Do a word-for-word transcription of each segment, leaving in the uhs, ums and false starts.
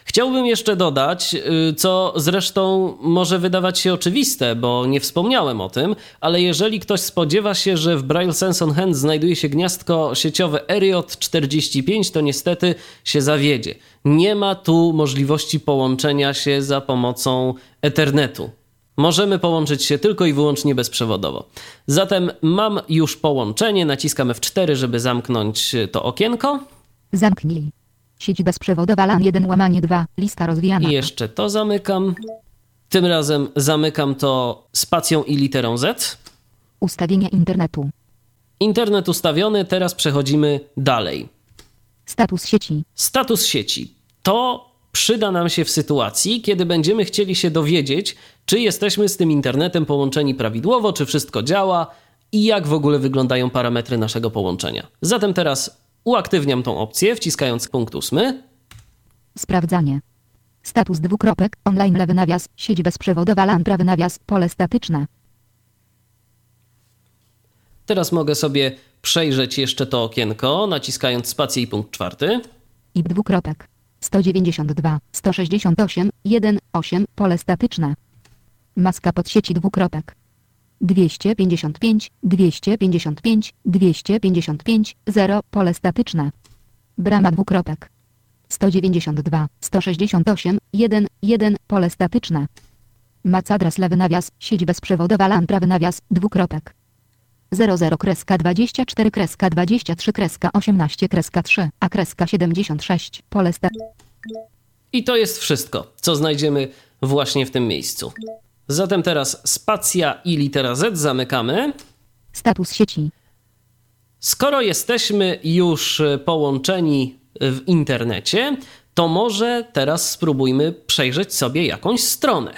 Chciałbym jeszcze dodać, co zresztą może wydawać się oczywiste, bo nie wspomniałem o tym, ale jeżeli ktoś spodziewa się, że w Braille Sense on Hand znajduje się gniazdko sieciowe R J czterdzieści pięć, to niestety się zawiedzie. Nie ma tu możliwości połączenia się za pomocą Ethernetu. Możemy połączyć się tylko i wyłącznie bezprzewodowo. Zatem mam już połączenie, naciskam F cztery, żeby zamknąć to okienko. Zamknij. Sieć bezprzewodowa LAN jeden łamanie dwa, lista rozwijana. I jeszcze to zamykam. Tym razem zamykam to spacją i literą Z. Ustawienia internetu. Internet ustawiony, teraz przechodzimy dalej. Status sieci. Status sieci. To przyda nam się w sytuacji, kiedy będziemy chcieli się dowiedzieć, czy jesteśmy z tym internetem połączeni prawidłowo, czy wszystko działa i jak w ogóle wyglądają parametry naszego połączenia. Zatem teraz uaktywniam tą opcję, wciskając punkt ósmy. Sprawdzanie. Status dwukropek, online lewy nawias, sieć bezprzewodowa LAN prawy nawias, pole statyczne. Teraz mogę sobie przejrzeć jeszcze to okienko, naciskając spację i punkt czwarty. I B dwukropek. sto dziewięćdziesiąt dwa, sto sześćdziesiąt osiem, jeden, osiem, pole statyczne. Maska podsieci dwukropek. dwieście pięćdziesiąt pięć, dwieście pięćdziesiąt pięć, dwieście pięćdziesiąt pięć, zero, pole statyczne. Brama dwukropek. sto dziewięćdziesiąt dwa, sto sześćdziesiąt osiem, jeden, jeden, pole statyczne. Mac adres lewy nawias, sieć bezprzewodowa LAN prawy nawias, dwukropek. zero zero dwadzieścia cztery dwadzieścia trzy osiemnaście trzy, a kreska siedemdziesiąt sześć, pole statyczne. I to jest wszystko, co znajdziemy właśnie w tym miejscu. Zatem teraz spacja i litera Z zamykamy. Status sieci. Skoro jesteśmy już połączeni w internecie, to może teraz spróbujmy przejrzeć sobie jakąś stronę.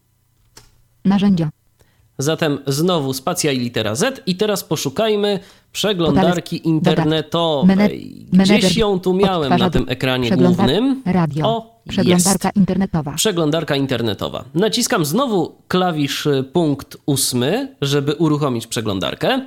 Narzędzia. Zatem znowu spacja i litera Z i teraz poszukajmy przeglądarki internetowej. Gdzieś ją tu miałem na tym ekranie głównym. Radio. O, przeglądarka jest. internetowa. Przeglądarka internetowa. Naciskam znowu klawisz punkt ósmy, żeby uruchomić przeglądarkę.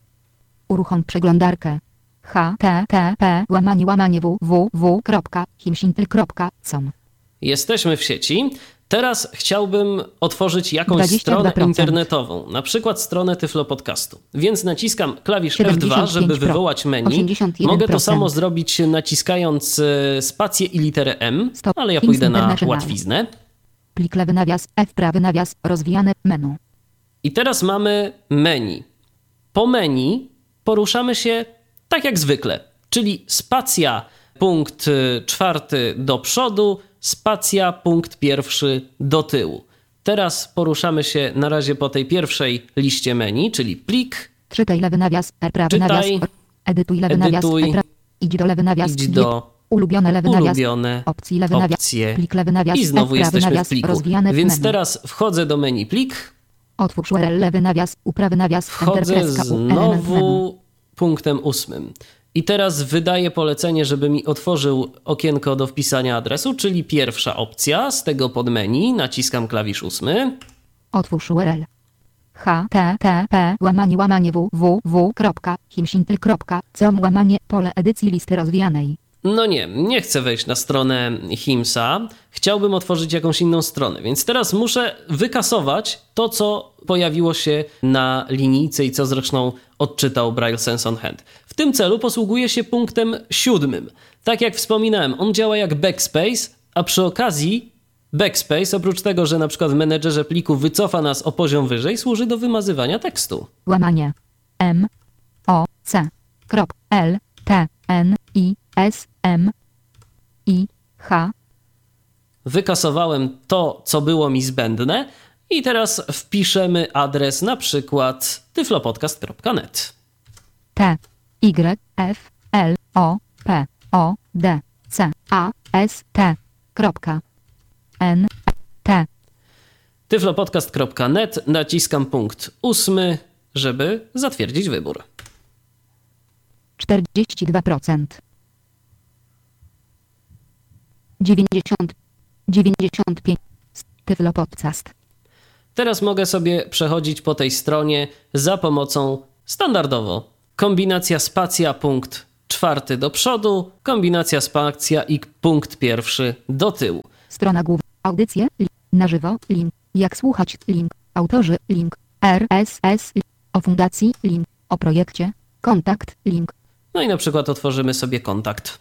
Uruchom przeglądarkę. H T T P łamanie łamanie w w w kropka himsintel kropka com. Jesteśmy w sieci. Teraz chciałbym otworzyć jakąś dwadzieścia dwa procent. stronę internetową, na przykład stronę Tyflo Podcastu. Więc naciskam klawisz F dwa, żeby wywołać menu. osiemdziesiąt jeden Mogę to procent. samo zrobić naciskając spację i literę M, Stop. ale ja Teams pójdę na International. łatwiznę. Plik lewy nawias, F prawy nawias, rozwijane menu. I teraz mamy menu. Po menu poruszamy się tak jak zwykle, czyli spacja, punkt czwarty do przodu, spacja, punkt pierwszy do tyłu. Teraz poruszamy się na razie po tej pierwszej liście menu, czyli plik. Czytaj lewy nawias, R prawy Czytaj, nawias, edytuj lewy edytuj, nawias, R prawy, idź do lewy nawias, idź do ulubione lewy ulubione nawias, opcji lewy nawias, opcje plik lewy nawias, i znowu F prawy jesteśmy nawias, w pliku. rozwijane Więc menu. teraz wchodzę do menu plik, Otwórz U R L lewy nawias, uprawy nawias, wchodzę enter kreska, U, element menu. znowu punktem ósmym. I teraz wydaję polecenie, żeby mi otworzył okienko do wpisania adresu, czyli pierwsza opcja z tego podmenu. Naciskam klawisz ósmy. Otwórz U R L. H T T P łamanie łamanie w w w kropka himsintel kropka com łamanie pole edycji listy rozwijanej. No nie, nie chcę wejść na stronę Himsa. Chciałbym otworzyć jakąś inną stronę, więc teraz muszę wykasować to, co pojawiło się na linijce i co zresztą odczytał Braille Sense on Hand. W tym celu posługuję się punktem siódmym. Tak jak wspominałem, on działa jak backspace, a przy okazji backspace, oprócz tego, że na przykład w menedżerze pliku wycofa nas o poziom wyżej, służy do wymazywania tekstu. Łamanie M O C krop L T N I S M I H. Wykasowałem to, co było mi zbędne i teraz wpiszemy adres na przykład tyflopodcast kropka net. T Y F L O P O D C A S T kropka N T. tyflopodcast kropka net, naciskam punkt ósmy, żeby zatwierdzić wybór. czterdzieści dwa procent. dziewięćdziesiąt, dziewięćdziesiąt pięć. Tyflo Podcast. Teraz mogę sobie przechodzić po tej stronie za pomocą standardowo kombinacja spacja, punkt czwarty do przodu, kombinacja spacja i punkt pierwszy do tyłu. Strona główna. Audycje. Link. Na żywo. Link. Jak słuchać. Link. Autorzy. Link. R S S. O fundacji. Link. O projekcie. Kontakt. Link. No i na przykład otworzymy sobie kontakt.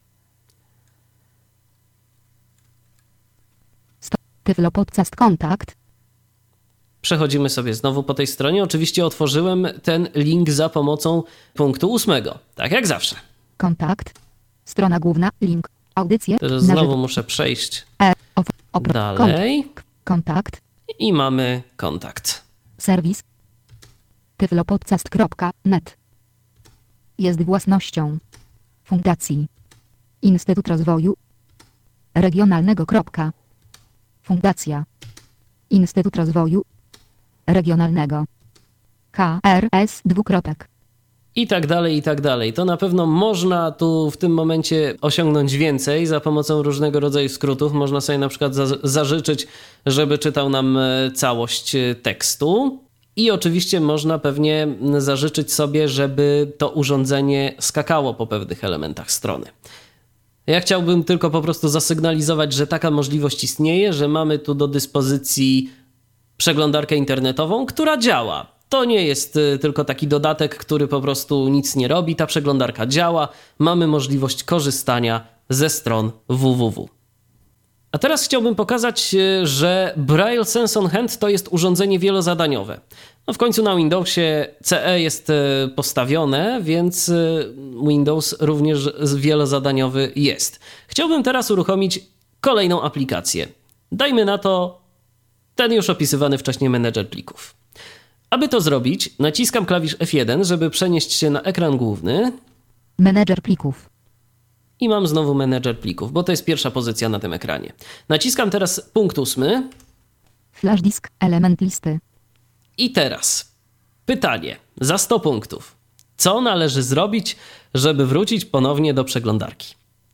Tyflo Podcast Kontakt. Przechodzimy sobie znowu po tej stronie. Oczywiście otworzyłem ten link za pomocą punktu ósmego. Tak jak zawsze. Kontakt. Strona główna. Link. Audycje. Teraz znowu muszę przejść e, o, o, dalej. Kont, kontakt. I mamy kontakt. Serwis. tyflopodcast kropka net. Jest własnością Fundacji Instytut Rozwoju Regionalnego. Kropka. Fundacja Instytut Rozwoju Regionalnego. K R S dwukropek. I tak dalej, i tak dalej. To na pewno można tu w tym momencie osiągnąć więcej za pomocą różnego rodzaju skrótów. Można sobie na przykład za- zażyczyć, żeby czytał nam całość tekstu. I oczywiście można pewnie zażyczyć sobie, żeby to urządzenie skakało po pewnych elementach strony. Ja chciałbym tylko po prostu zasygnalizować, że taka możliwość istnieje, że mamy tu do dyspozycji przeglądarkę internetową, która działa. To nie jest tylko taki dodatek, który po prostu nic nie robi. Ta przeglądarka działa. Mamy możliwość korzystania ze stron www. A teraz chciałbym pokazać, że Braille Sense on Hand to jest urządzenie wielozadaniowe. No w końcu na Windowsie C E jest postawione, więc Windows również wielozadaniowy jest. Chciałbym teraz uruchomić kolejną aplikację. Dajmy na to ten już opisywany wcześniej menedżer plików. Aby to zrobić, naciskam klawisz F jeden, żeby przenieść się na ekran główny. Menedżer plików. I mam znowu menedżer plików, bo to jest pierwsza pozycja na tym ekranie. Naciskam teraz punkt ósmy. Flash disk, element listy. I teraz pytanie za sto punktów. Co należy zrobić, żeby wrócić ponownie do przeglądarki?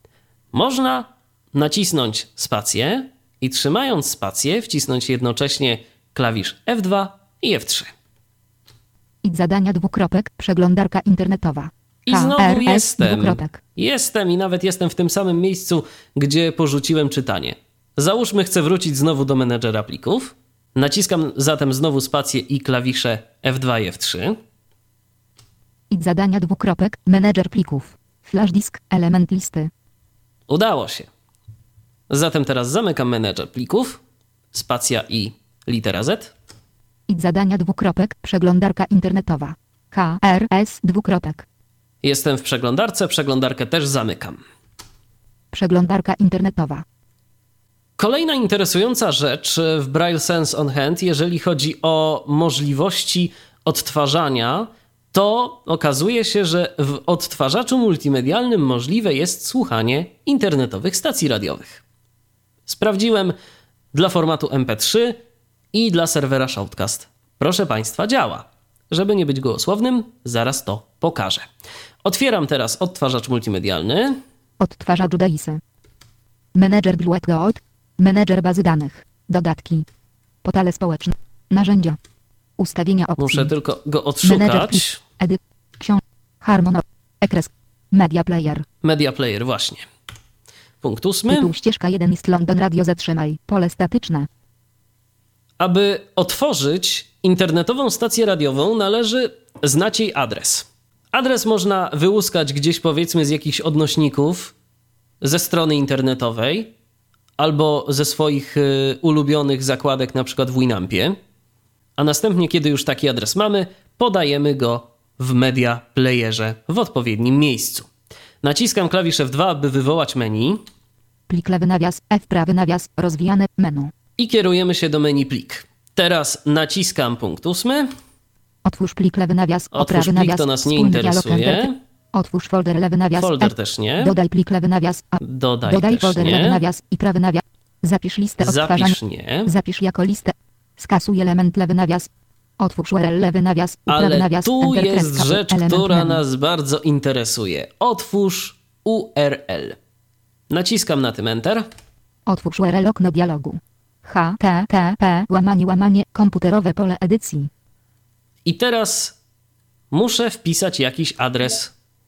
Można nacisnąć spację i trzymając spację wcisnąć jednocześnie klawisz F dwa i F trzy. I zadania dwukropek, przeglądarka internetowa. I znowu K R S jestem. Dwukropek. Jestem i nawet jestem w tym samym miejscu, gdzie porzuciłem czytanie. Załóżmy, chcę wrócić znowu do menedżera plików. Naciskam zatem znowu spację i klawisze F dwa i F trzy. I zadania dwukropek, menedżer plików. Flash disk, element listy. Udało się. Zatem teraz zamykam menedżer plików. Spacja i litera Z. I zadania dwukropek, przeglądarka internetowa. K R S dwukropek. Jestem w przeglądarce, przeglądarkę też zamykam. Przeglądarka internetowa. Kolejna interesująca rzecz w Braille Sense on Hand, jeżeli chodzi o możliwości odtwarzania, to okazuje się, że w odtwarzaczu multimedialnym możliwe jest słuchanie internetowych stacji radiowych. Sprawdziłem dla formatu M P trzy i dla serwera Shoutcast. Proszę Państwa, działa. Żeby nie być gołosłownym, zaraz to pokażę. Otwieram teraz odtwarzacz multimedialny. Odtwarzacz D I S Y. Menedżer Bluetooth. Menedżer bazy danych. Dodatki. Portale społeczne. Narzędzia. Ustawienia opcji. Muszę tylko go Menedżer odszukać. Edy. Książ. Harmono. Ekres. Media Player. Media Player, właśnie. Punkt ósmy. Tytuł ścieżka jeden jest London Radio. Zatrzymaj. Pole statyczne. Aby otworzyć internetową stację radiową, należy znać jej adres. Adres można wyłuskać gdzieś, powiedzmy, z jakichś odnośników ze strony internetowej albo ze swoich y, ulubionych zakładek, na przykład w Winampie. A następnie, kiedy już taki adres mamy, podajemy go w Media Playerze w odpowiednim miejscu. Naciskam klawisz F dwa, aby wywołać menu. Plik lewy nawias. F prawy nawias. Rozwijane menu. I kierujemy się do menu plik. Teraz naciskam punkt ósmy. Otwórz plik lewy nawias. O Otwórz prawy plik, nawias. to nas nie Wspólny dialog interesuje. Enter. Otwórz folder lewy nawias. Folder F. też nie. Dodaj plik lewy nawias. A. Dodaj, Dodaj też folder lewy nie. nawias i prawy nawias. Zapisz listę odtwarzania. Zapisz nie. Zapisz jako listę. Skasuj element lewy nawias. Otwórz U R L lewy nawias i prawy Ale nawias. tu Enter, jest kreska, rzecz, element która menu. nas bardzo interesuje. Otwórz U R L. Naciskam na tym Enter. Otwórz U R L okno dialogu. H T T P łamanie łamanie komputerowe pole edycji. I teraz muszę wpisać jakiś adres.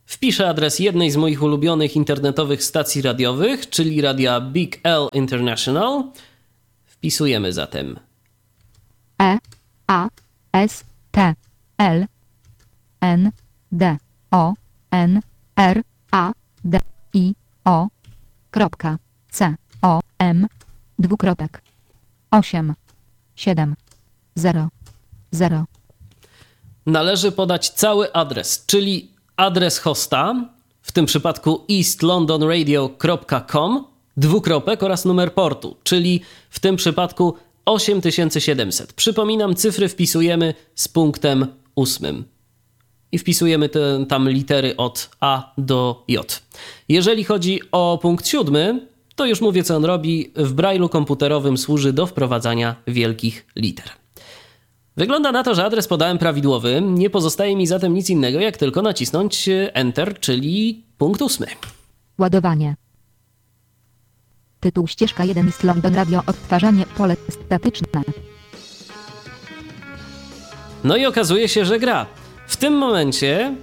Wpiszę adres jednej z moich ulubionych internetowych stacji radiowych, czyli radia Big L International. Wpisujemy zatem E, A, S, T, L, N, D, O, N, R, A, D, I, O, kropka, C, O, M, dwukropek, osiem, siedem, zero, zero. Należy podać cały adres, czyli adres hosta, w tym przypadku east london radio kropka com, dwukropek oraz numer portu, czyli w tym przypadku osiem tysięcy siedemset. Przypominam, cyfry wpisujemy z punktem ósmym. I wpisujemy te, tam litery od A do J. Jeżeli chodzi o punkt siódmy, to już mówię, co on robi. W brajlu komputerowym służy do wprowadzania wielkich liter. Wygląda na to, że adres podałem prawidłowy. Nie pozostaje mi zatem nic innego, jak tylko nacisnąć Enter, czyli punkt ósmy. Ładowanie. Tytuł ścieżka jeden East London Radio, odtwarzanie, pole statyczne. No i okazuje się, że gra. W tym momencie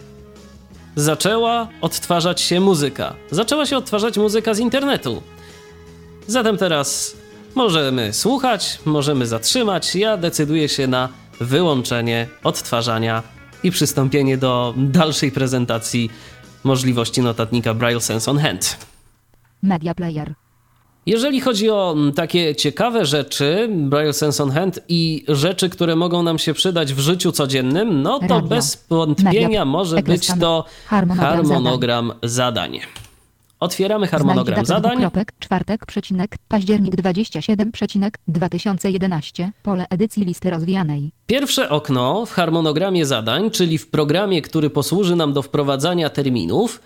zaczęła odtwarzać się muzyka. Zaczęła się odtwarzać muzyka z internetu. Zatem teraz możemy słuchać, możemy zatrzymać. Ja decyduję się na wyłączenie odtwarzania i przystąpienie do dalszej prezentacji możliwości notatnika Braille Sense on Hand. Media Player. Jeżeli chodzi o takie ciekawe rzeczy, Braille Sense on Hand i rzeczy, które mogą nam się przydać w życiu codziennym, no to Radio. bez wątpienia Media. może Ekran być stanu. to Harmonogram harmonogram zadań. Otwieramy harmonogram Znajdź datę zadań. dwukropek, czwartek, przecinek, październik dwudziesty siódmy, przecinek, dwa tysiące jedenaście, pole edycji listy rozwijanej. Pierwsze okno w harmonogramie zadań, czyli w programie, który posłuży nam do wprowadzania terminów,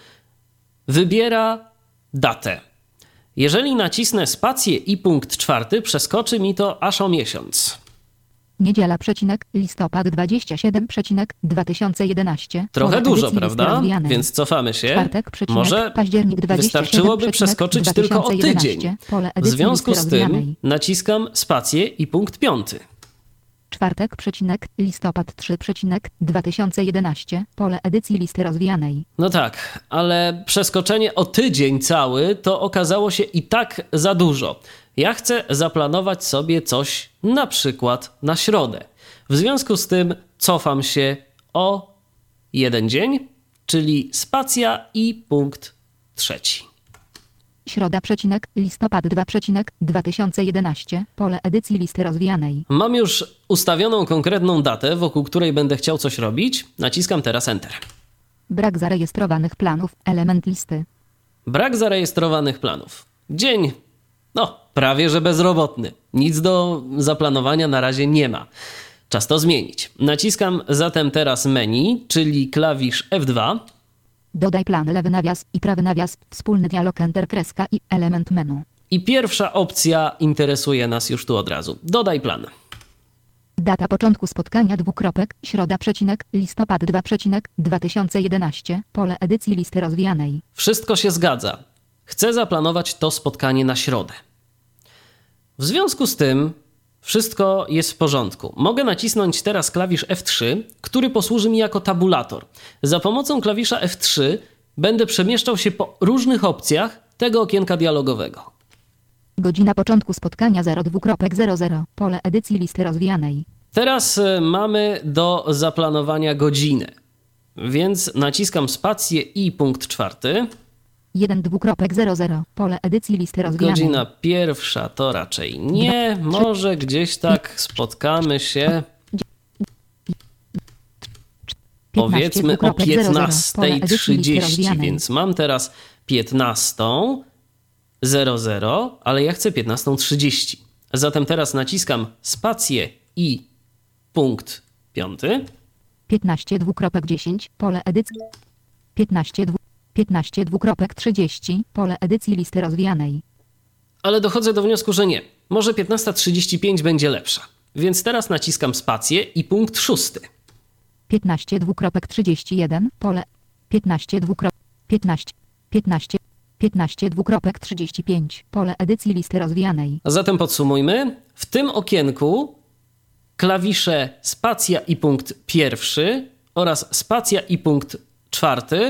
wybiera datę. Jeżeli nacisnę spację i punkt czwarty, przeskoczy mi to aż o miesiąc. Niedziela, przecinek, listopad dwudziesty siódmy, przecinek, dwa tysiące jedenaście. Trochę pole dużo, edycji listy prawda? rozwijanej. Więc cofamy się. Czwartek, przecinek, Może październik dwudziesty siódmy, wystarczyłoby przecinek, przeskoczyć tylko o dwa tysiące tydzień. jedenaście, pole W edycji związku listy z tym rozwijanej. naciskam spację i punkt piąty. Czwartek, przecinek, listopad trzy, przecinek, dwa tysiące jedenaście, pole edycji listy rozwijanej. No tak, ale przeskoczenie o tydzień cały to okazało się i tak za dużo. Ja chcę zaplanować sobie coś na przykład na środę. W związku z tym cofam się o jeden dzień, czyli spacja i punkt trzeci. Środa, przecinek, listopad dwa, przecinek, dwa tysiące jedenaście, pole edycji listy rozwijanej. Mam już ustawioną konkretną datę, wokół której będę chciał coś robić. Naciskam teraz Enter. Brak zarejestrowanych planów, element listy. Brak zarejestrowanych planów. Dzień, no, prawie że bezrobotny. Nic do zaplanowania na razie nie ma. Czas to zmienić. Naciskam zatem teraz menu, czyli klawisz F dwa. Dodaj plan, lewy nawias i prawy nawias, wspólny dialog, enter, kreska i element menu. I pierwsza opcja interesuje nas już tu od razu. Dodaj plan. Data początku spotkania, dwukropek, środa, przecinek, listopad dwa, przecinek, dwa tysiące jedenaście, pole edycji listy rozwijanej. Wszystko się zgadza. Chcę zaplanować to spotkanie na środę. W związku z tym wszystko jest w porządku. Mogę nacisnąć teraz klawisz F trzy, który posłuży mi jako tabulator. Za pomocą klawisza F trzy będę przemieszczał się po różnych opcjach tego okienka dialogowego. Godzina początku spotkania zero, dwukropek, zero zero, pole edycji listy rozwijanej. Teraz y, mamy do zaplanowania godzinę, więc naciskam spację i punkt czwarty. jeden, dwukropek, zero zero, pole edycji listy rozwijanej. Godzina pierwsza to raczej nie, może gdzieś tak spotkamy się powiedzmy o piętnasta trzydzieści, więc mam teraz piętnasta zero zero, ale ja chcę piętnasta trzydzieści. Zatem teraz naciskam spację i punkt piąty. piętnaście, dwukropek, dziesięć, pole edycji. piętnaście, dwu, piętnaście, dwukropek, trzydzieści, pole edycji listy rozwijanej. Ale dochodzę do wniosku, że nie. Może piętnasta trzydzieści pięć będzie lepsza. Więc teraz naciskam spację i punkt szósty. piętnaście, dwukropek, trzydzieści jeden, pole piętnaście, dwukropek, piętnaście, piętnaście, piętnaście, dwukropek, trzydzieści pięć, pole edycji listy rozwijanej. A zatem podsumujmy. W tym okienku klawisze spacja i punkt pierwszy oraz spacja i punkt czwarty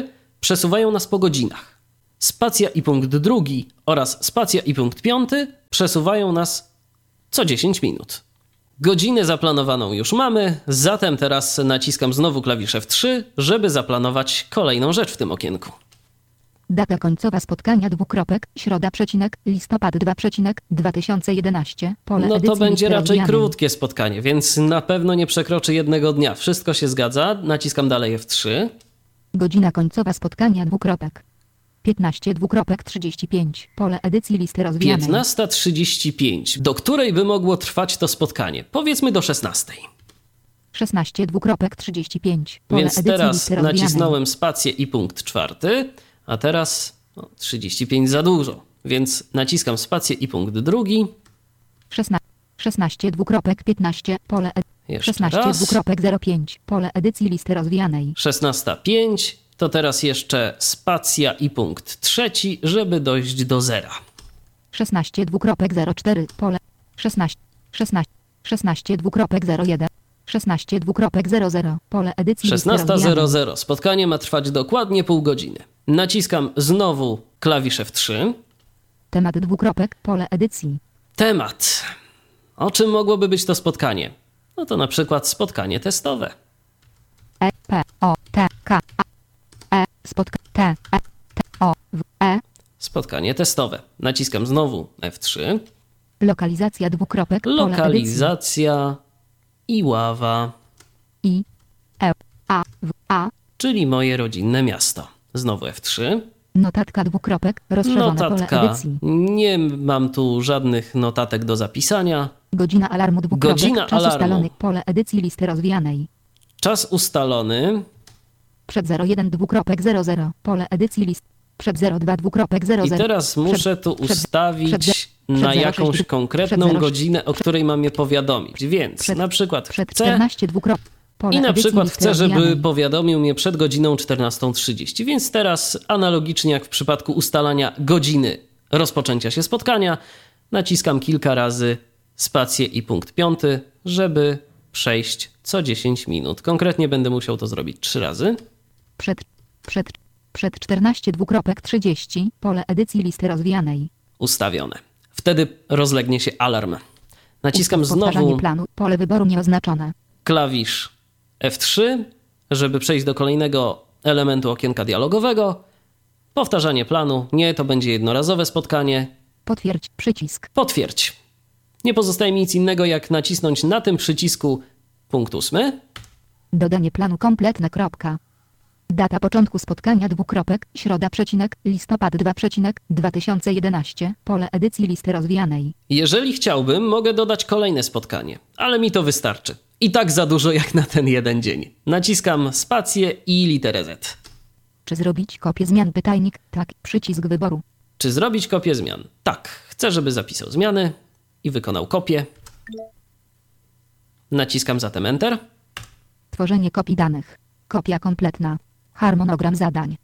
przesuwają nas po godzinach. Spacja i punkt drugi oraz spacja i punkt piąty przesuwają nas co dziesięć minut. Godzinę zaplanowaną już mamy, zatem teraz naciskam znowu klawisz F trzy, żeby zaplanować kolejną rzecz w tym okienku. Data końcowa spotkania dwukropek, środa przecinek, listopad dwa przecinek, dwa tysiące jedenaście, pole No to edycji będzie listy raczej rozwijanej. krótkie spotkanie, więc na pewno nie przekroczy jednego dnia. Wszystko się zgadza, naciskam dalej F trzy. Godzina końcowa spotkania dwukropek. piętnaście dwukropek trzydzieści pięć, pole edycji listy rozwijanej. piętnasta trzydzieści pięć. Do której by mogło trwać to spotkanie? Powiedzmy do szesnastej. szesnaście dwukropek trzydzieści pięć, pole Więc edycji teraz listy rozwijanej. nacisnąłem spację i punkt czwarty, a teraz no, trzydzieści pięć za dużo, więc naciskam spację i punkt drugi. szesnaście, szesnaście dwukropek piętnaście, pole ed... Jeszcze szesnaście raz. dwukropek zero pięć, pole edycji listy rozwijanej. szesnasta pięć, to teraz jeszcze spacja i punkt trzeci, żeby dojść do zera. szesnaście dwukropek zero cztery, pole szesnaście, szesnaście, szesnaście dwukropek zero jeden, szesnaście dwukropek zero zero, pole edycji listy szesnasta rozwijanej. zero zero. Spotkanie ma trwać dokładnie pół godziny. Naciskam znowu klawisz F trzy. Temat dwukropek, pole edycji. Temat. O czym mogłoby być to spotkanie? No to na przykład spotkanie testowe. E, P, O, T, K, A, E, spotka, T, E, T, O, W, E, Spotkanie testowe. Naciskam znowu F trzy. lokalizacja dwukropek, pole edycji. Lokalizacja Iława, I, E, A, W, A, czyli moje rodzinne miasto. Znowu F trzy. notatka dwukropek, rozszerzone pole Notatka. edycji. Nie mam tu żadnych notatek do zapisania. Godzina alarmu dwukropek, Godzina czas alarmu. ustalony, pole edycji listy rozwijanej. Czas ustalony. Przed zero jeden dwukropek zero zero, pole edycji list. Przed zero dwa dwukropek zero I zero. teraz muszę tu przed- ustawić przed- przed na zero jakąś sześć konkretną przed zero- godzinę, o której mam je powiadomić. Więc Przed- na przykład Przed chcę czternaście dwukropek. Pole i na edycji przykład listy chcę, żeby rozwijanej. powiadomił mnie przed godziną czternastą trzydzieści. Więc teraz analogicznie jak w przypadku ustalania godziny rozpoczęcia się spotkania, naciskam kilka razy spację i punkt piąty, żeby przejść co dziesięć minut. Konkretnie będę musiał to zrobić trzy razy. Przed, przed, przed czternaście dwukropek trzydzieści, pole edycji listy rozwijanej. Ustawione. Wtedy rozlegnie się alarm. Naciskam Ustaw powtarzanie znowu planu, pole wyboru nieoznaczone. klawisz F trzy, żeby przejść do kolejnego elementu okienka dialogowego. Powtarzanie planu. Nie, to będzie jednorazowe spotkanie. Potwierdź przycisk. Potwierdź. Nie pozostaje mi nic innego, jak nacisnąć na tym przycisku punkt ósmy. Dodanie planu kompletne. Kropka. Data początku spotkania dwukropek, środa przecinek, listopad dwa przecinek, dwa tysiące jedenaście, pole edycji listy rozwijanej. Jeżeli chciałbym, mogę dodać kolejne spotkanie, ale mi to wystarczy. I tak za dużo jak na ten jeden dzień. Naciskam spację i literę Z. Czy zrobić kopię zmian? Pytajnik. Tak. Przycisk wyboru. Czy zrobić kopię zmian? Tak. Chcę, żeby zapisał zmiany i wykonał kopię. Naciskam zatem Enter. Tworzenie kopii danych. Kopia kompletna. Harmonogram zadań.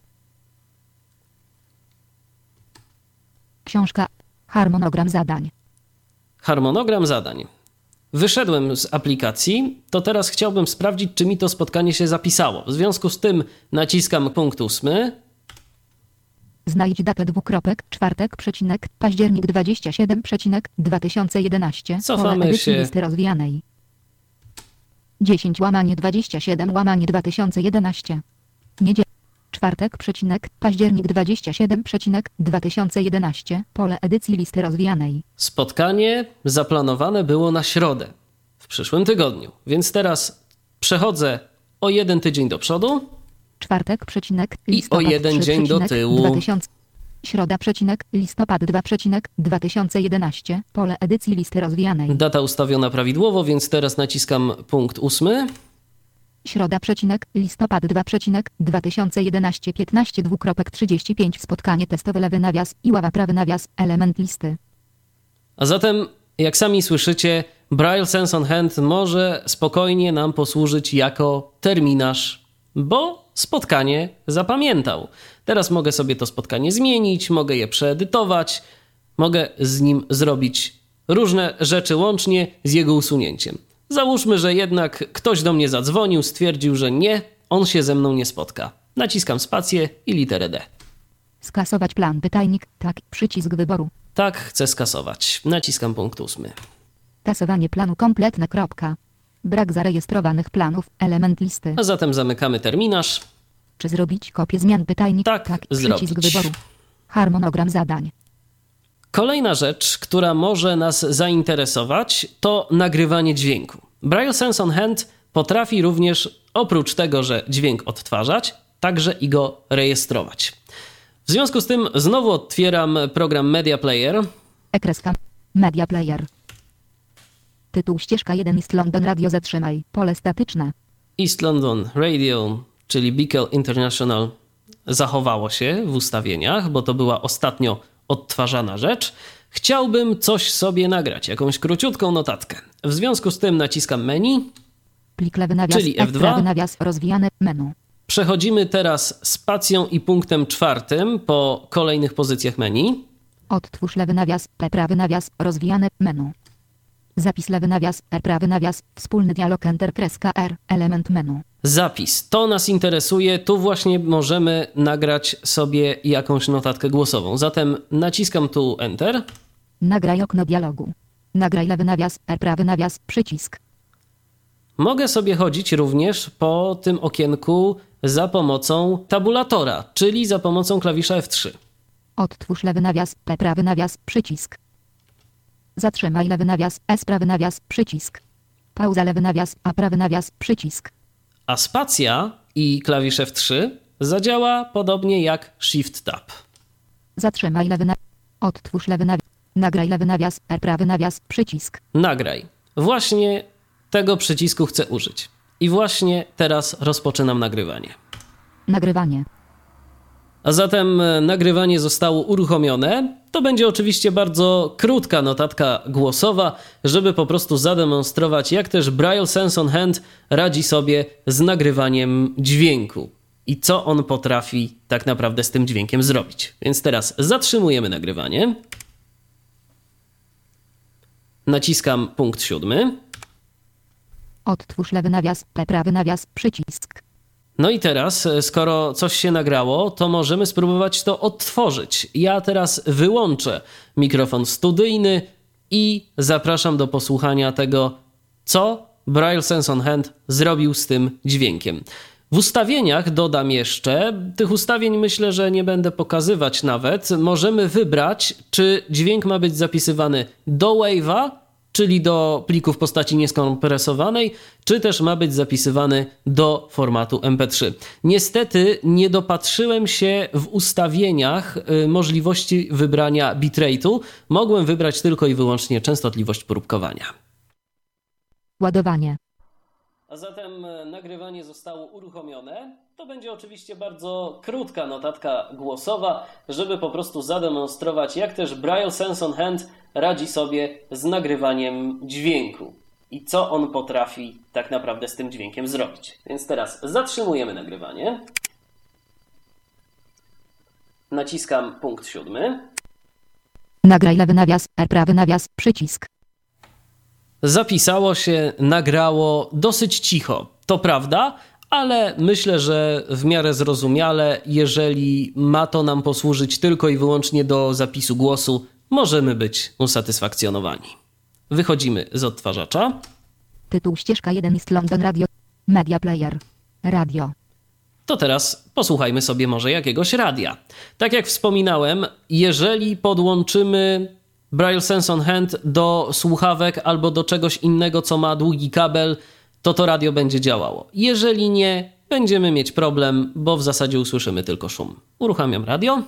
Książka. Harmonogram zadań. Harmonogram zadań. Wyszedłem z aplikacji, to teraz chciałbym sprawdzić, czy mi to spotkanie się zapisało. W związku z tym naciskam punkt ósmy. Znajdź datę dwukropek, czwartek, przecinek, październik dwudziesty siódmy, przecinek, dwa tysiące jedenaście, Cofamy pole edycji się. listy rozwijanej. dziesięć łamanie dwadzieścia siedem łamanie dwa tysiące jedenaście. Niedziela. Czwartek, przecinek, październik dwudziesty siódmy, przecinek, dwa tysiące jedenaście, pole edycji listy rozwijanej. Spotkanie zaplanowane było na środę w przyszłym tygodniu, więc teraz przechodzę o jeden tydzień do przodu. Czwartek, przecinek, I listopad o jeden trzy, dzień do przecinek, tyłu. dwa tysiące. Środa, przecinek, listopad dwa, przecinek, dwa tysiące jedenaście, pole edycji listy rozwijanej. Data ustawiona prawidłowo, więc teraz naciskam punkt ósmy. Środa, przecinek, listopad dwa, przecinek, dwa tysiące jedenaście, piętnaście dwukropek trzydzieści pięć, spotkanie testowe, lewy nawias, Iława, prawy nawias, element listy. A zatem, jak sami słyszycie, Braille Sense on Hand może spokojnie nam posłużyć jako terminarz, bo spotkanie zapamiętał. Teraz mogę sobie to spotkanie zmienić, mogę je przeedytować, mogę z nim zrobić różne rzeczy łącznie z jego usunięciem. Załóżmy, że jednak ktoś do mnie zadzwonił, stwierdził, że nie, on się ze mną nie spotka. Naciskam spację i literę D. Skasować plan pytajnik. Tak. Przycisk wyboru. Tak, chcę skasować. Naciskam punkt ósmy. Kasowanie planu kompletne. Kropka. Brak zarejestrowanych planów. Element listy. A zatem zamykamy terminarz. Czy zrobić kopię zmian pytajnik? Tak, tak. zrobić. Przycisk wyboru. Harmonogram zadań. Kolejna rzecz, która może nas zainteresować, to nagrywanie dźwięku. Braille Sense on Hand potrafi również, oprócz tego, że dźwięk odtwarzać, także i go rejestrować. W związku z tym znowu otwieram program Media Player. Ekreska. Media Player. Tytuł ścieżka jeden East London Radio. Zatrzymaj. Pole statyczne. East London Radio, czyli Bickel International, zachowało się w ustawieniach, bo to była ostatnio odtwarzana rzecz. Chciałbym coś sobie nagrać, jakąś króciutką notatkę. W związku z tym naciskam menu, Plik lewy nawias. czyli F dwa. Prawy nawias. Rozwijane menu. Przechodzimy teraz spacją i punktem czwartym po kolejnych pozycjach menu. Odtwórz lewy nawias. P prawy nawias. Rozwijane menu. Zapis lewy nawias. R prawy nawias. Wspólny dialog. Enter. Kreska R. Element menu. Zapis. To nas interesuje. Tu właśnie możemy nagrać sobie jakąś notatkę głosową. Zatem naciskam tu Enter. Nagraj okno dialogu. Nagraj lewy nawias. R prawy nawias. Przycisk. Mogę sobie chodzić również po tym okienku za pomocą tabulatora, czyli za pomocą klawisza F trzy. Odtwórz lewy nawias. P prawy nawias. Przycisk. Zatrzymaj lewy nawias. S prawy nawias. Przycisk. Pauza lewy nawias. A prawy nawias. Przycisk. A spacja i klawisz F trzy zadziała podobnie jak Shift Tab. Zatrzymaj lewy nawias. Odtwórz lewy nawias. Nagraj lewy nawias. R prawy nawias. Przycisk. Nagraj. Właśnie tego przycisku chcę użyć. I właśnie teraz rozpoczynam nagrywanie. Nagrywanie. A zatem nagrywanie zostało uruchomione. To będzie oczywiście bardzo krótka notatka głosowa, żeby po prostu zademonstrować, jak też Braille Sense on Hand radzi sobie z nagrywaniem dźwięku i co on potrafi tak naprawdę z tym dźwiękiem zrobić. Więc teraz zatrzymujemy nagrywanie. Naciskam punkt siódmy. Odtwórz lewy nawias. P prawy nawias. Przycisk. No i teraz, skoro coś się nagrało, to możemy spróbować to odtworzyć. Ja teraz wyłączę mikrofon studyjny i zapraszam do posłuchania tego, co Braille Sense on Hand zrobił z tym dźwiękiem. W ustawieniach dodam jeszcze, tych ustawień myślę, że nie będę pokazywać nawet, możemy wybrać, czy dźwięk ma być zapisywany do wave'a, czyli do pliku w postaci nieskompresowanej, czy też ma być zapisywany do formatu M P trzy. Niestety nie dopatrzyłem się w ustawieniach możliwości wybrania bitrate'u. Mogłem wybrać tylko i wyłącznie częstotliwość próbkowania. Ładowanie. A zatem nagrywanie zostało uruchomione. To będzie oczywiście bardzo krótka notatka głosowa, żeby po prostu zademonstrować, jak też Braille Sense on Hand radzi sobie z nagrywaniem dźwięku i co on potrafi tak naprawdę z tym dźwiękiem zrobić. Więc teraz zatrzymujemy nagrywanie. Naciskam punkt siódmy. Nagraj lewy nawias. R prawy nawias. Przycisk. Zapisało się, nagrało dosyć cicho. To prawda, ale myślę, że w miarę zrozumiale, jeżeli ma to nam posłużyć tylko i wyłącznie do zapisu głosu, możemy być usatysfakcjonowani. Wychodzimy z odtwarzacza. Tytuł ścieżka jeden East London Radio. Media Player. Radio. To teraz posłuchajmy sobie może jakiegoś radia. Tak jak wspominałem, jeżeli podłączymy Braille Sense on Hand do słuchawek albo do czegoś innego, co ma długi kabel, to to radio będzie działało. Jeżeli nie, będziemy mieć problem, bo w zasadzie usłyszymy tylko szum. Uruchamiam radio.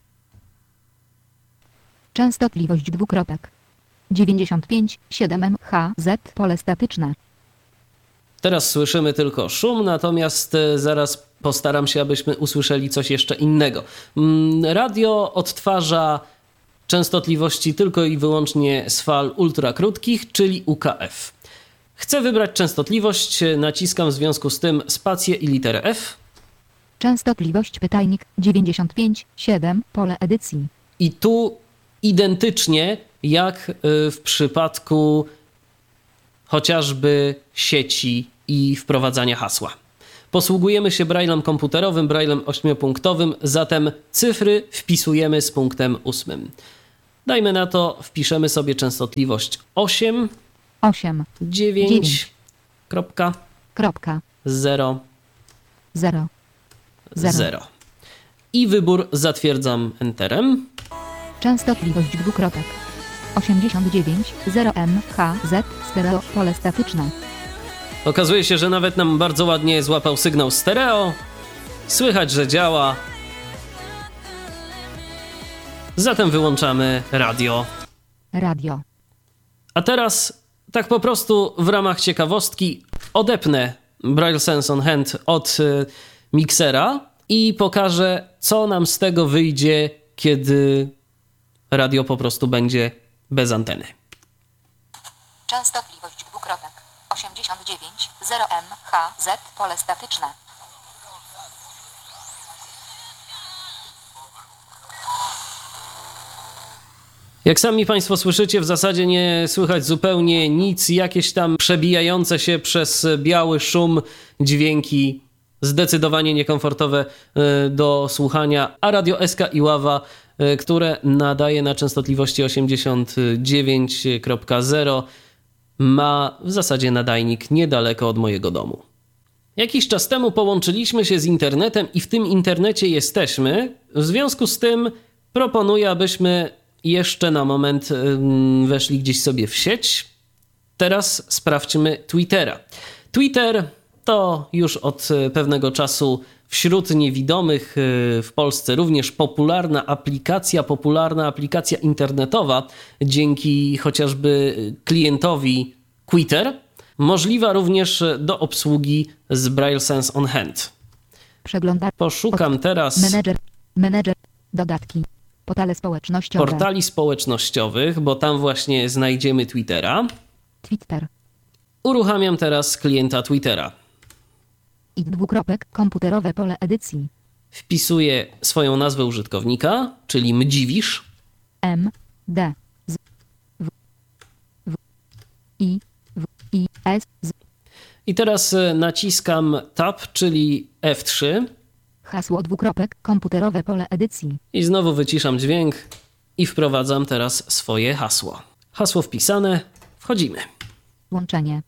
Częstotliwość dwukropek. dziewięćdziesiąt pięć siedem M H Z. Pole statyczne. Teraz słyszymy tylko szum, natomiast zaraz postaram się, abyśmy usłyszeli coś jeszcze innego. Radio odtwarza częstotliwości tylko i wyłącznie z fal ultrakrótkich, czyli U K F. Chcę wybrać częstotliwość, naciskam w związku z tym spację i literę F. Częstotliwość pytajnik dziewięćdziesiąt pięć siedem. Pole edycji. I tu identycznie jak w przypadku chociażby sieci i wprowadzania hasła. Posługujemy się braillem komputerowym, braillem ośmiopunktowym, zatem cyfry wpisujemy z punktem ósmym. Dajmy na to, wpiszemy sobie częstotliwość osiem, osiem, dziewięć, kropka, kropka, zero, zero, zero. zero. I wybór zatwierdzam enterem. Częstotliwość dwukropek. osiemdziesiąt dziewięć, zero M H Z, stereo, pole statyczne. Okazuje się, że nawet nam bardzo ładnie złapał sygnał stereo. Słychać, że działa. Zatem wyłączamy radio. Radio. A teraz, tak po prostu w ramach ciekawostki, odepnę Braille Sense on Hand od y, miksera i pokażę, co nam z tego wyjdzie, kiedy radio po prostu będzie bez anteny. Częstotliwość dwukropek. osiemdziesiąt dziewięć, zero M H Z, pole statyczne. Jak sami Państwo słyszycie, w zasadzie nie słychać zupełnie nic, jakieś tam przebijające się przez biały szum dźwięki, zdecydowanie niekomfortowe do słuchania, a radio S K i Ława, które nadaje na częstotliwości osiemdziesiąt dziewięć kropka zero, ma w zasadzie nadajnik niedaleko od mojego domu. Jakiś czas temu połączyliśmy się z internetem i w tym internecie jesteśmy. W związku z tym proponuję, abyśmy jeszcze na moment weszli gdzieś sobie w sieć. Teraz sprawdźmy Twittera. Twitter to już od pewnego czasu wśród niewidomych w Polsce również popularna aplikacja, popularna aplikacja internetowa, dzięki chociażby klientowi Twitter, możliwa również do obsługi z Braille Sense on Hand. Przeglądacz. Poszukam teraz Menedżer, menedżer, dodatki, portale społecznościowe. portali społecznościowych, bo tam właśnie znajdziemy Twittera. Twitter. Uruchamiam teraz klienta Twittera. I dwukropek, komputerowe pole edycji. Wpisuję swoją nazwę użytkownika, czyli Mdziwisz. M, D, Z, W, W, I, W, I, S, Z. I teraz naciskam Tab, czyli F trzy. Hasło dwukropek, komputerowe pole edycji. I znowu wyciszam dźwięk i wprowadzam teraz swoje hasło. Hasło wpisane, wchodzimy. Łączenie.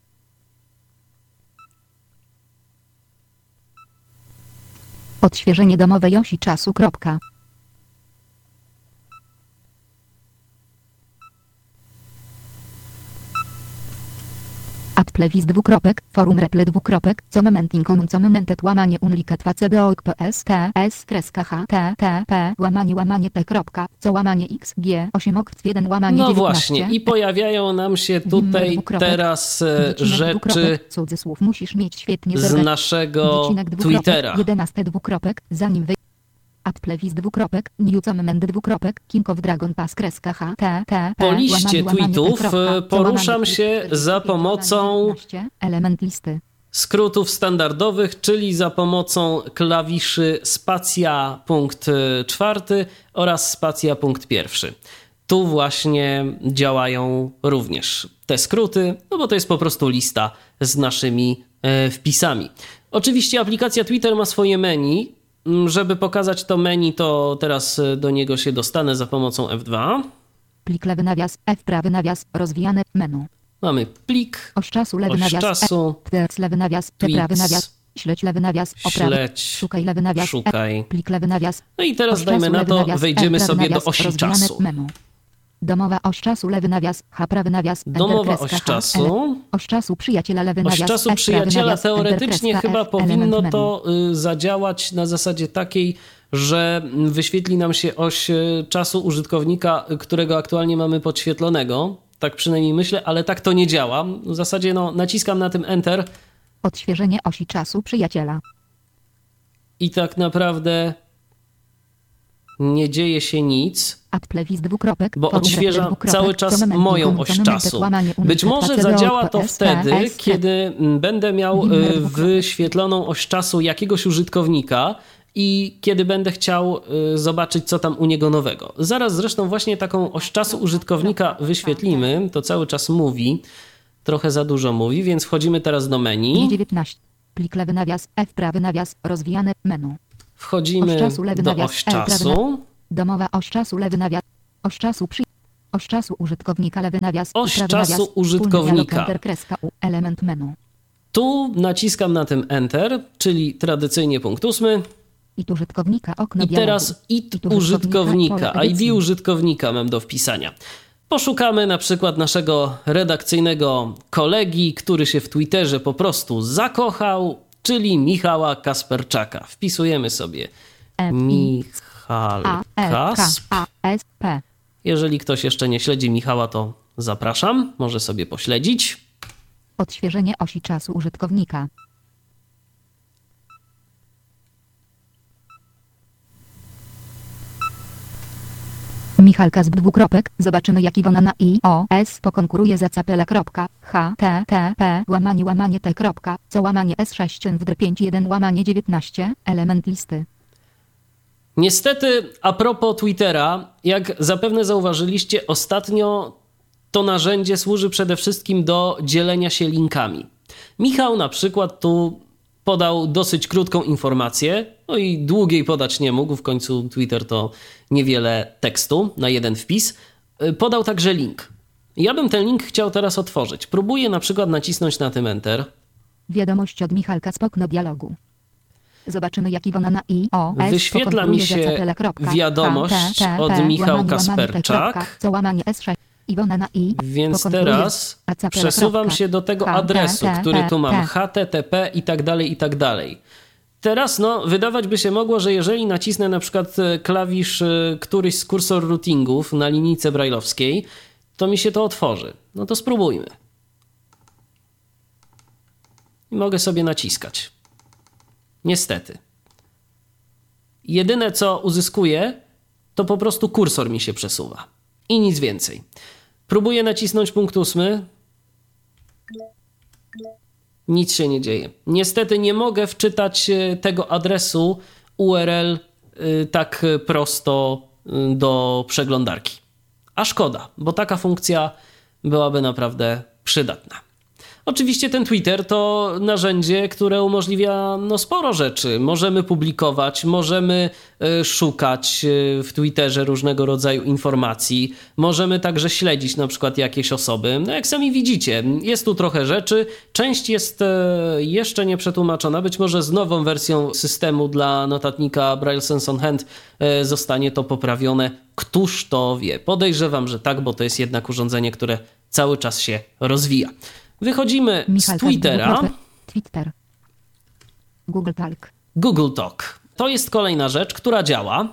Odświeżenie domowej osi czasu. Kropka. Ad plevis dwukropek, forum reple dwukropek, co moment incomum co momentet łamanie unlikat facebook ps t s kreska h t t p łamanie łamanie t kropka, co łamanie x g osiem okt jeden łamanie No dziewiętnaście. właśnie i pojawiają nam się tutaj dwukropek, teraz e, wycinek rzeczy dwukropek, cudzysłów musisz mieć świetnie z zerwać. naszego Wycinek dwukropek, Twittera. jedenaście dwukropek, zanim wy... Ad plevis dwukropek, new co moment dwukropek, king of dragon pass kreska h t t p Po liście łamanie, łamanie, tweetów, t kropka, e, co poruszam łamanie, się klip, za klip, pomocą łamanie, dziewiętnaście, element listy. skrótów standardowych, czyli za pomocą klawiszy spacja punkt czwarty oraz spacja punkt pierwszy. Tu właśnie działają również te skróty, no bo to jest po prostu lista z naszymi e, wpisami. Oczywiście aplikacja Twitter ma swoje menu. Żeby pokazać to menu, to teraz do niego się dostanę za pomocą F dwa. Plik lewy nawias, F prawy nawias, rozwijane menu. Mamy plik, Oś czasu lewy oś nawias, czasu, F, lewy nawias, T prawy tweets, nawias, śledź lewy nawias, o prawy, śledź, szukaj lewy nawias, szukaj. F, plik lewy nawias. No i teraz Oś dajmy czasu na lewy to, nawias, wejdziemy F prawy sobie do nawias, osi rozwijane czasu. menu. Domowa oś czasu lewy nawias, H prawy nawias, enter, Domowa kreska, oś H, czasu. L, oś czasu przyjaciela lewy Oś nawias, czasu F prawy przyjaciela nawias, enter, teoretycznie kreska, chyba F, element powinno menu. to y, zadziałać na zasadzie takiej, że wyświetli nam się oś y, czasu użytkownika, y, którego aktualnie mamy podświetlonego. Tak przynajmniej myślę, ale tak to nie działa. W zasadzie no, naciskam na tym Enter Odświeżenie osi czasu przyjaciela. i tak naprawdę nie dzieje się nic, Ad plevis dwukropek, bo forum odświeża dwukropek, cały czas co moment moją incomum, oś co momentet czasu. łamanie Być unikat może facebook zadziała to ps, wtedy, S, T. kiedy będę miał Winner y, dwukropek. wyświetloną oś czasu jakiegoś użytkownika i kiedy będę chciał y, zobaczyć, co tam u niego nowego. Zaraz zresztą właśnie taką oś czasu użytkownika wyświetlimy. To cały czas mówi. Trochę za dużo mówi, więc wchodzimy teraz do meni. dziewiętnaście. Plik lewy nawias, F prawy nawias, rozwijane, menu. Wchodzimy Oś czasu, lewy do nawias, oś L, prawy czasu. Domowa oś czasu, lewy nawias, oś czasu przy... Oś czasu użytkownika, lewy nawias, Oś prawy czasu nawias, użytkownika. wspólny dialog, enter, kreska, U, element menu. Tu naciskam na tym Enter, czyli tradycyjnie punkt ósmy. I tu użytkownika, okno I teraz dialogu. it użytkownika, pole I D edycji. użytkownika mam do wpisania. Poszukamy na przykład naszego redakcyjnego kolegi, który się w Twitterze po prostu zakochał, czyli Michała Kasperczaka. Wpisujemy sobie F, I, Michal A, L, K, Kasp. A, S, P. Jeżeli ktoś jeszcze nie śledzi Michała, to zapraszam, może sobie pośledzić. Odświeżenie osi czasu użytkownika. Michal Kasp dwukropek. Zobaczymy jak Iwona na I O S pokonkuruje za capela. H T T P łamanie łamanie T. Co łamanie S sześć w D pięć jeden łamanie dziewiętnaście element listy. Niestety, a propos Twittera, jak zapewne zauważyliście, ostatnio to narzędzie służy przede wszystkim do dzielenia się linkami. Michał na przykład tu podał dosyć krótką informację, no i długiej podać nie mógł, w końcu Twitter to niewiele tekstu na jeden wpis. Podał także link. Ja bym ten link chciał teraz otworzyć. Próbuję na przykład nacisnąć na tym Enter. Wiadomość od Michalka z okno dialogu. Zobaczymy jak Iwona na I O S Wyświetla mi się wiadomość od Michał Kasperczak. Co łamanie S sześć. Iwona na I. Więc teraz przesuwam się do tego adresu, który tu mam. H T T P i tak dalej, i tak dalej. Teraz no, wydawać by się mogło, że jeżeli nacisnę na przykład klawisz któryś z kursor routingów na linijce brajlowskiej, to mi się to otworzy. No to spróbujmy. I mogę sobie naciskać. Niestety. Jedyne co uzyskuję, to po prostu kursor mi się przesuwa. I nic więcej. Próbuję nacisnąć punkt ósmy. Nic się nie dzieje. Niestety nie mogę wczytać tego adresu U R L tak prosto do przeglądarki. A szkoda, bo taka funkcja byłaby naprawdę przydatna. Oczywiście ten Twitter to narzędzie, które umożliwia no, sporo rzeczy. Możemy publikować, możemy y, szukać y, w Twitterze różnego rodzaju informacji, możemy także śledzić na przykład jakieś osoby. No jak sami widzicie, jest tu trochę rzeczy. Część jest y, jeszcze nie przetłumaczona. Być może z nową wersją systemu dla notatnika Braille Sense on Hand y, zostanie to poprawione. Któż to wie? Podejrzewam, że tak, bo to jest jednak urządzenie, które cały czas się rozwija. Wychodzimy Michal z Twittera. Twitter. Google Talk. Google Talk. To jest kolejna rzecz, która działa.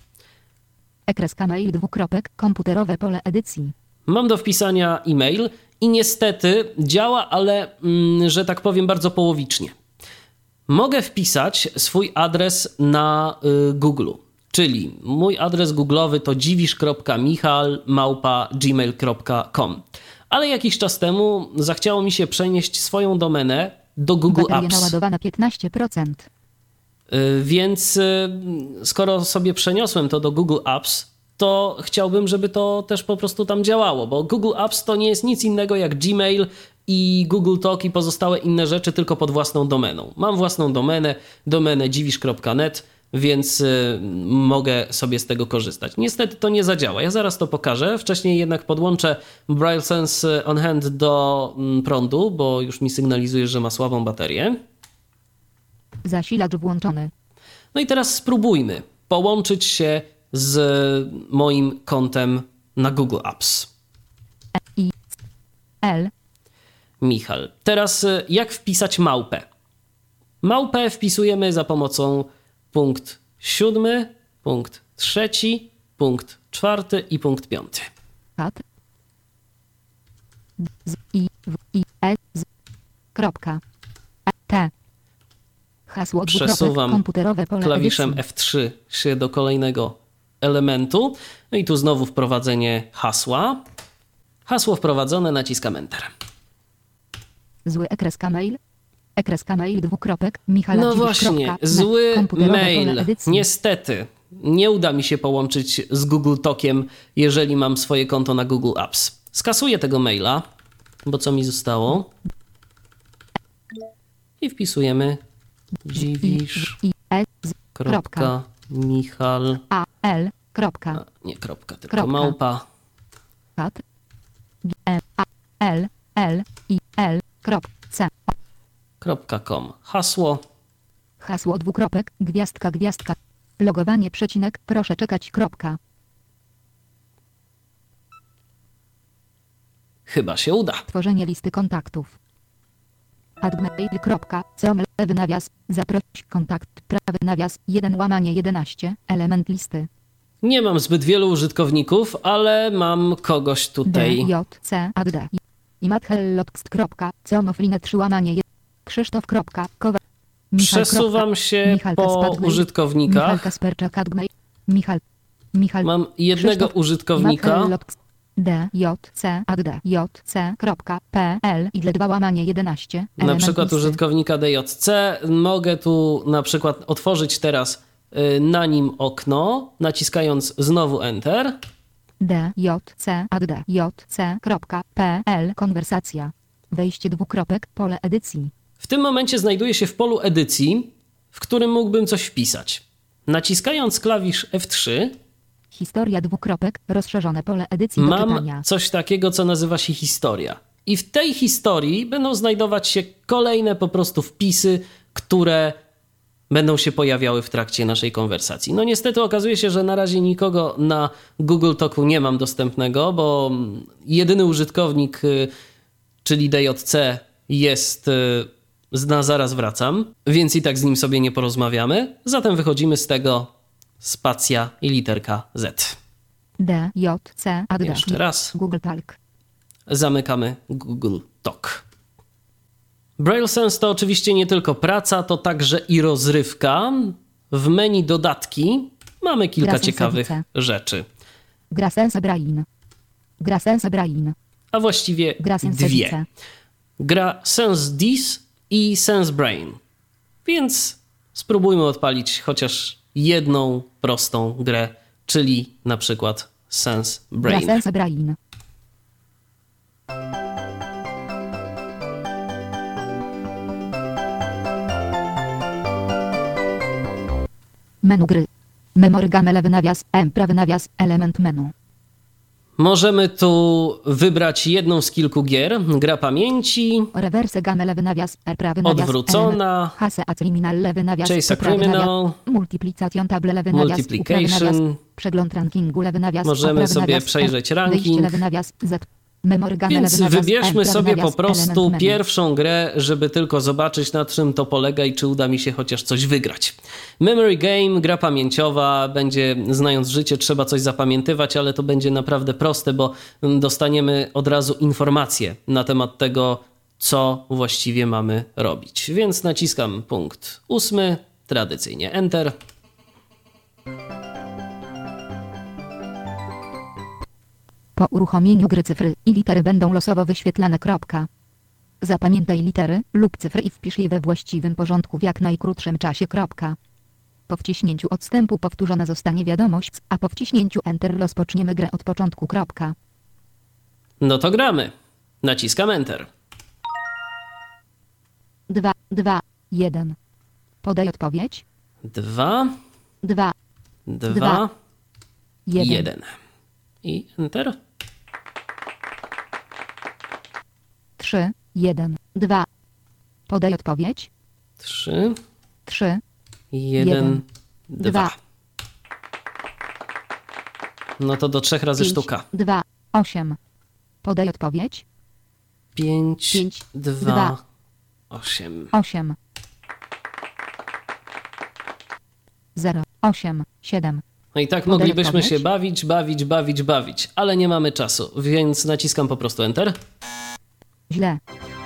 Ekreska mail dwukropek. Komputerowe pole edycji. Mam do wpisania e-mail i niestety działa, ale mm, że tak powiem bardzo połowicznie. Mogę wpisać swój adres na y, Google. Czyli mój adres googlowy to dziwisz kropka michal małpa gmail kropka com. Ale jakiś czas temu zachciało mi się przenieść swoją domenę do Google Bateria Apps. naładowana piętnaście procent. Yy, Więc yy, skoro sobie przeniosłem to do Google Apps, to chciałbym, żeby to też po prostu tam działało, bo Google Apps to nie jest nic innego jak Gmail i Google Talk i pozostałe inne rzeczy tylko pod własną domeną. Mam własną domenę, domenę dziwisz kropka net, więc y, mogę sobie z tego korzystać. Niestety to nie zadziała. Ja zaraz to pokażę. Wcześniej jednak podłączę Braille Sense on Hand do mm, prądu, bo już mi sygnalizuje, że ma słabą baterię. Zasilacz włączony. No i teraz spróbujmy połączyć się z moim kontem na Google Apps. I L. Michal. Teraz y, jak wpisać małpę? Małpę wpisujemy za pomocą punkt siódmy, punkt trzeci, punkt czwarty i punkt piąty. Hat. Z I W I S z kropka T. Hasło dwukropek, Przesuwam komputerowe pole klawiszem edycji. F trzy się do kolejnego elementu. No i tu znowu wprowadzenie hasła. Hasło wprowadzone, naciskam Enter. Zły ekreska mail. Ekreska mail dwukropek. Michała No Dziwisz właśnie, kropka net. zły Komputerowe pole mail. edycji. Niestety, nie uda mi się połączyć z Google Talkiem, jeżeli mam swoje konto na Google Apps. Skasuję tego maila, bo co mi zostało? I wpisujemy dziwisz. I, e, z, Kropka, Michal. A, L, kropka. A, nie kropka, tylko Kropka. małpa. Kat, M, A, L, L, I, L, krop, C. Kropka com. Hasło. Hasło dwukropek, gwiazdka, gwiazdka. Logowanie, przecinek, proszę czekać, kropka. Chyba się uda. Tworzenie listy kontaktów. Admail, kropka, com, lewy nawias, zaproś kontakt, prawy nawias, jeden łamanie jedenaście, element listy. Nie mam zbyt wielu użytkowników, ale mam kogoś D, tutaj. J, C, A, D. I mathelloxt, kropka, com, offline, trzy łamanie jeden, Krzysztof, kropka, Kowa. Michał, Przesuwam kropka, się Michał po Kaspadgmail, Michał użytkownikach. Kasperczak, Adgmail, Michał, Michał, Mam jednego Krzysztof, użytkownika. mathelloxt, D, J, C, A, D, J, C, kropka, P, L, i dla dwa łamanie jedenaście, Na element przykład listy. użytkownika D J C. Mogę tu na przykład otworzyć teraz y, na nim okno, naciskając znowu Enter. D, J, C, A, D, J, C, kropka, P, L, konwersacja. Wejście dwukropek, pole edycji. W tym momencie znajduję się w polu edycji, w którym mógłbym coś wpisać. Naciskając klawisz F trzy Historia dwukropek, rozszerzone pole edycji do mam czytania. coś takiego, co nazywa się historia. I w tej historii będą znajdować się kolejne po prostu wpisy, które będą się pojawiały w trakcie naszej konwersacji. No niestety okazuje się, że na razie nikogo na Google Talku nie mam dostępnego, bo jedyny użytkownik, y, czyli D J C, jest y, na zaraz wracam, więc i tak z nim sobie nie porozmawiamy. Zatem wychodzimy z tego spacja i literka Z. D, J, C, A, D. Jeszcze raz. Google Talk. Zamykamy Google Talk. Braille Sense to oczywiście nie tylko praca, to także i rozrywka. W menu dodatki mamy kilka Gra ciekawych sensowice. rzeczy, Gra Sense Brain. Gra Sense Brain. a właściwie Gra dwie. Sensowice. Gra Sense Dis i Sense Brain. Więc spróbujmy odpalić chociaż jedną prostą grę, czyli na przykład Sense Gra Brain. Sense Brain. Menu gry. Memory game, lewy nawias, M, prawy nawias, element menu. Możemy tu wybrać jedną z kilku gier. Gra pamięci, Reverse game, lewy nawias, R, prawy nawias, odwrócona, Hase a criminal, lewy nawias, Chase a prawy nawias, Criminal, multiplication table, lewy nawias, prawy Multiplication. nawias, przegląd rankingu, lewy nawias, Możemy prawy sobie nawias, przejrzeć R, ranking. wyjście, lewy nawias, Z, memory game, Więc lewy nawias, wybierzmy M, prawy sobie nawias, po prostu element menu. pierwszą grę, żeby tylko zobaczyć, na czym to polega i czy uda mi się chociaż coś wygrać. Memory game, gra pamięciowa, będzie, znając życie, trzeba coś zapamiętywać, ale to będzie naprawdę proste, bo dostaniemy od razu informacje na temat tego, co właściwie mamy robić. Więc naciskam punkt ósmy, tradycyjnie Enter. Po uruchomieniu gry cyfry i litery będą losowo wyświetlane. Kropka. Zapamiętaj litery lub cyfry i wpisz je we właściwym porządku w jak najkrótszym czasie. Kropka. Po wciśnięciu odstępu powtórzona zostanie wiadomość, a po wciśnięciu Enter rozpoczniemy grę od początku. Kropka. No to gramy. Naciskam Enter. dwa, dwa, jeden. Podaj odpowiedź. Dwa, dwa, dwa, jeden. jeden. I Enter. trzy, jeden, dwa. Podaj odpowiedź. Trzy, trzy, jeden, Jeden, dwa. dwa. No to do trzech razy pięć, sztuka. dwa, osiem. Podaj odpowiedź. Pięć, Pięć, dwa, dwa. osiem. osiem. zero, osiem, siedem. No i tak Podaj moglibyśmy odpowiedź. się bawić, bawić, bawić, bawić, ale nie mamy czasu, więc naciskam po prostu Enter. Źle.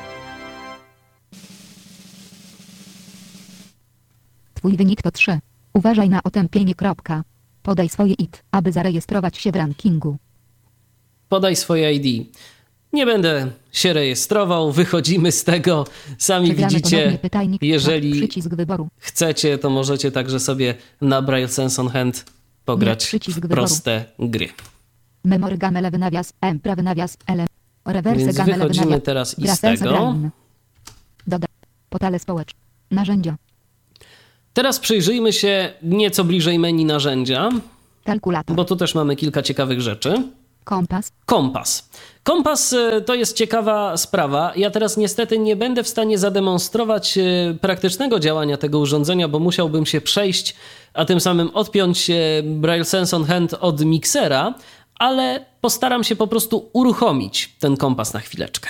Twój wynik to trzy. Uważaj na otępienie. Kropka. Podaj swoje I D, aby zarejestrować się w rankingu. Podaj swoje I D. Nie będę się rejestrował, wychodzimy z tego. Sami Przegramy widzicie, ponownie pytajnik. jeżeli Przycisk wyboru. chcecie, to możecie także sobie na Braille Sense on Hand pograć przycisk w wyboru. proste gry. Memory game, lewy nawias, M, prawy nawias, L. Reverse Więc game, lewy wychodzimy nawias. teraz i Gra z Sense tego. Brain. Doda. Portale społeczne. Narzędzia. Teraz przyjrzyjmy się nieco bliżej menu narzędzia, Kalkulator. bo tu też mamy kilka ciekawych rzeczy. Kompas. Kompas. Kompas y, to jest ciekawa sprawa. Ja teraz niestety nie będę w stanie zademonstrować y, praktycznego działania tego urządzenia, bo musiałbym się przejść, a tym samym odpiąć y, Braille Sense on Hand od miksera, ale postaram się po prostu uruchomić ten kompas na chwileczkę.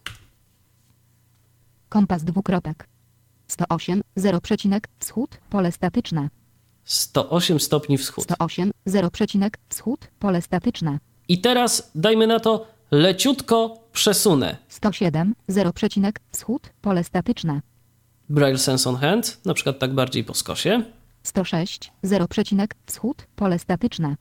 Kompas dwukropek. sto osiem, zero przecinek, wschód, pole statyczne. sto osiem stopni wschód. sto osiem, zero przecinek, wschód, pole statyczne. I teraz dajmy na to leciutko przesunę sto siedem, zero przecinek, wschód, pole statyczne. Braille Sense on Hand, na przykład tak bardziej po skosie. sto sześć, zero przecinek, wschód, pole statyczne.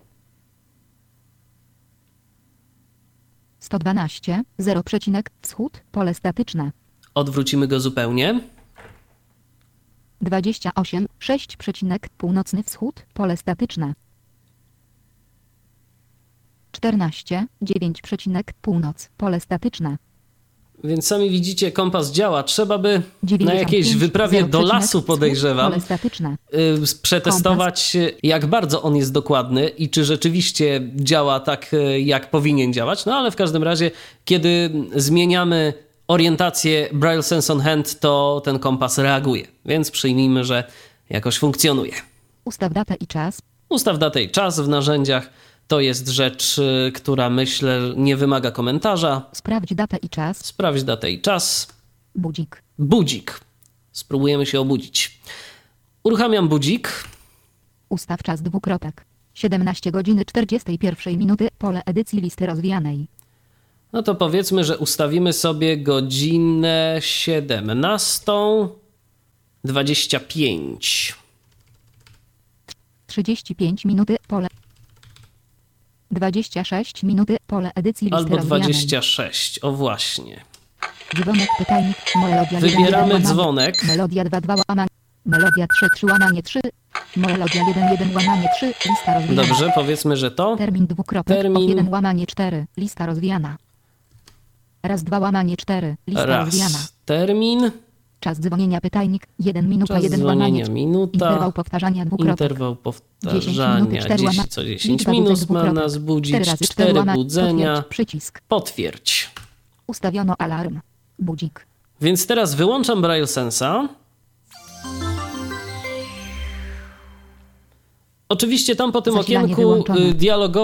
sto dwanaście, zero przecinek, wschód, pole statyczne. Odwrócimy go zupełnie. dwadzieścia osiem, sześć przecinek, północny wschód, pole statyczne. czternaście, dziewięć przecinek, północ, pole statyczne. Więc sami widzicie, kompas działa. Trzeba by na dziewięćdziesiąt jakiejś pięć, wyprawie zero do przecinek, lasu, wschód, podejrzewam, pole statyczne. y, przetestować, jak bardzo on jest dokładny i czy rzeczywiście działa tak, y, jak powinien działać. No ale w każdym razie, kiedy zmieniamy orientację Braille Sense on Hand, to ten kompas reaguje. Więc przyjmijmy, że jakoś funkcjonuje. Ustaw datę i czas. Ustaw datę i czas w narzędziach. To jest rzecz, y, która myślę nie wymaga komentarza. Sprawdź datę i czas. Sprawdź datę i czas. Budzik. Budzik. Spróbujemy się obudzić. Uruchamiam budzik. Ustaw czas dwukropek. siedemnaście godziny czterdzieści jeden minuty. Pole edycji listy rozwijanej. No to powiedzmy, że ustawimy sobie godzinę siedemnastą dwadzieścia pięć. trzydzieści pięć minuty. Pole. dwadzieścia sześć minuty. Pole edycji listy Albo rozwijanej. dwadzieścia sześć. O właśnie. Dzwonek pytajnik. Melodia Wybieramy jeden, dzwonek. Melodia dwa dwa łamanie. Melodia trzy trzy łamanie trzy. Melodia jeden jeden łamanie trzy. Lista rozwijana. Dobrze, powiedzmy, że to. Termin dwukropek. Termin. jeden łamanie cztery. Lista rozwijana. Raz dwa łamanie cztery. Lista rozwijana. Raz. Termin. Czas dzwonienia pytajnik. jeden minuta Czas jeden łamanie. dzwonienia minuta. Interwał powtarzania dwukropek. Interwał dziesięć powtarzania minut, cztery łama- dziesięć co dziesięć liczba minut budzeń ma dwukropek. nas budzić. cztery razy cztery cztery łama- budzenia. Potwierdź przycisk. Potwierdź. Ustawiono alarm. Budzik. Więc teraz wyłączam Braille Sensa. Oczywiście tam po tym Zasilanie okienku wyłączone. y, dialogowe